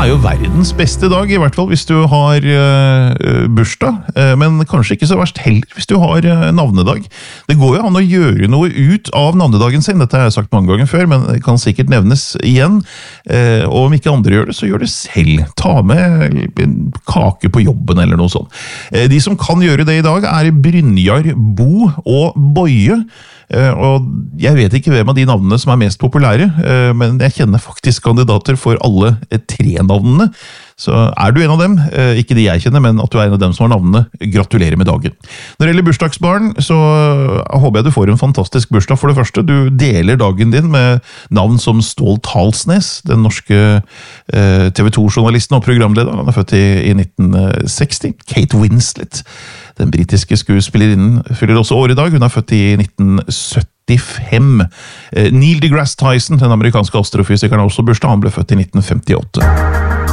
jo verdens beste dag, I hvert fall hvis du har bursdag, men kanskje ikke så verst heller hvis du har navnedag. Det går jo an å gjøre noe ut av navnedagen sin, dette har jeg sagt mange ganger før, men det kan sikkert nevnes igjen, og om ikke andre gjør det, så gjør det selv. Ta med en kake på jobben eller noe sånt. De som kan gjøre det I dag Brynjar, Bo og Boje, og jeg vet ikke hvem av de navnene som mest populære, men jeg kjenner faktisk kandidater for alle tre navnene. Så du en av dem, ikke de jeg kjenner, men at du en av dem som har navnene, gratulerer med dagen. Når det gjelder bursdagsbarn, så håper jeg du får en fantastisk bursdag for det første. Du deler dagen din med navn som Stålt Halsnes, den norske TV 2-journalisten og programlederen. Han født I 1960. Kate Winslet, den britiske skuespillerinnen, fyller også år I dag. Hun født I 1975. Neil deGrasse Tyson, den amerikanske astrofysikeren, har også bursdag. Han ble født I 1958.